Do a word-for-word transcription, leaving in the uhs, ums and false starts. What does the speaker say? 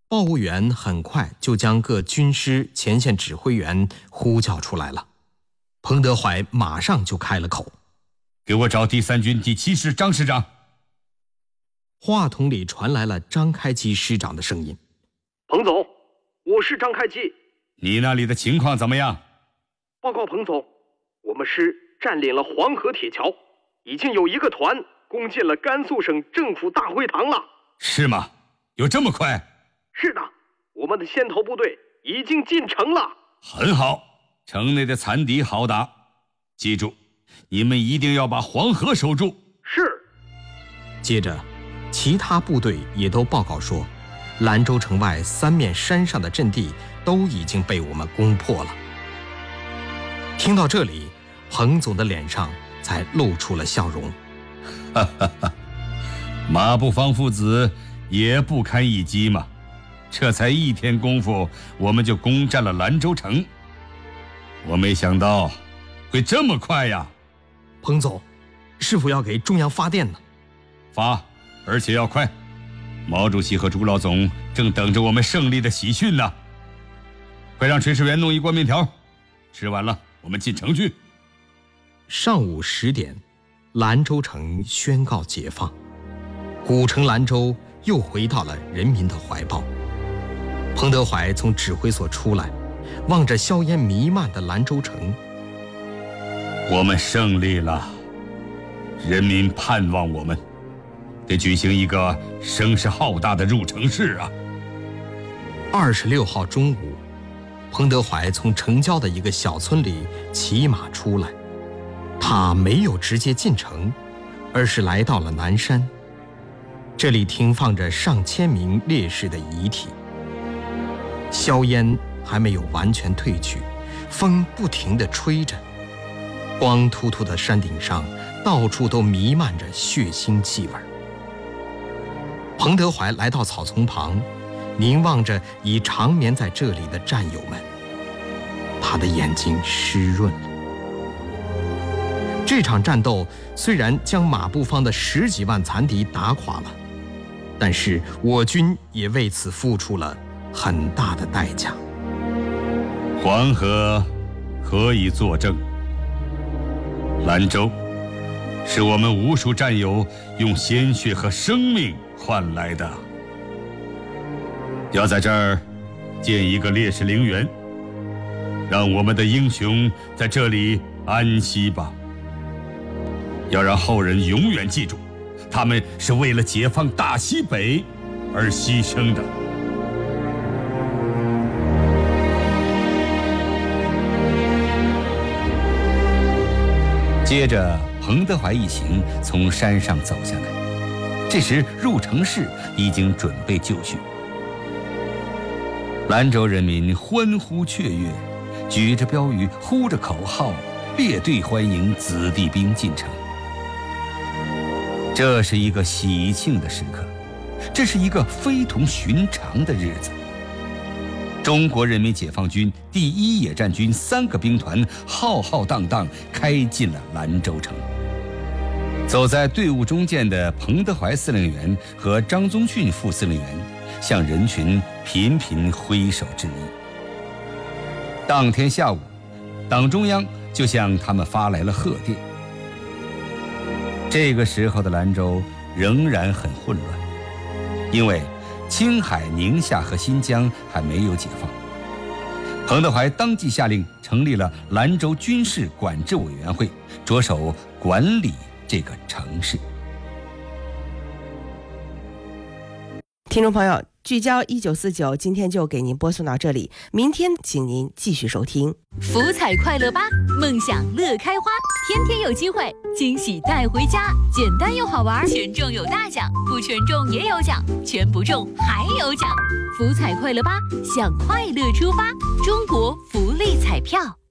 报务员很快就将各军师前线指挥员呼叫出来了。彭德怀马上就开了口：“ 给我找第三军第七师张师长。” 话筒里传来了张开基师长的声音：“ 彭总，我是张开基。 你那里的情况怎么样？”“ 报告彭总，我们师占领了黄河铁桥，已经有一个团攻进了甘肃省政府大会堂了。”“ 是吗？有这么快？”“ 是的，我们的先头部队已经进城了。”“ 很好，城内的残敌好打，记住，你们一定要把黄河守住。”“ 是。” 接着其他部队也都报告说，兰州城外三面山上的阵地都已经被我们攻破了。听到这里，彭总的脸上才露出了笑容。 哈哈哈，马步芳父子也不堪一击嘛，这才一天功夫，我们就攻占了兰州城。我没想到会这么快呀。”“ 彭总，是否要给中央发电呢？”“ 发，而且要快。毛主席和朱老总正等着我们胜利的喜讯呢。快让炊事员弄一锅面条，吃完了我们进城去。” 上午十点，兰州城宣告解放，古城兰州又回到了人民的怀抱。彭德怀从指挥所出来，望着硝烟弥漫的兰州城：“ 我们胜利了，人民盼望我们，得举行一个声势浩大的入城式啊！” 二十六号中午，彭德怀从城郊的一个小村里骑马出来，他没有直接进城，而是来到了南山。这里停放着上千名烈士的遗体。硝烟还没有完全退去，风不停地吹着，光秃秃的山顶上到处都弥漫着血腥气味。彭德怀来到草丛旁，凝望着已长眠在这里的战友们，他的眼睛湿润了。这场战斗虽然将马步芳的十几万残敌打垮了，但是我军也为此付出了很大的代价。 黄河可以作证，兰州是我们无数战友用鲜血和生命换来的。要在这儿建一个烈士陵园，让我们的英雄在这里安息吧。要让后人永远记住，他们是为了解放大西北而牺牲的。接着，彭德怀一行从山上走下来。这时，入城式已经准备就绪。兰州人民欢呼雀跃，举着标语，呼着口号，列队欢迎子弟兵进城。这是一个喜庆的时刻，这是一个非同寻常的日子。中国人民解放军第一野战军三个兵团浩浩荡荡开进了兰州城。走在队伍中间的彭德怀司令员和张宗逊副司令员向人群频频挥手致意。当天下午，党中央就向他们发来了贺电。这个时候的兰州仍然很混乱，因为青海、宁夏和新疆还没有解放。彭德怀当即下令成立了兰州军事管制委员会，着手管理这个城市。 听众朋友，聚焦一九四九，今天就给您播送到这里，明天请您继续收听。 福彩快乐吧，梦想乐开花，天天有机会，惊喜带回家，简单又好玩，全中有大奖，不全中也有奖，全不中还有奖。福彩快乐吧，向快乐出发，中国福利彩票。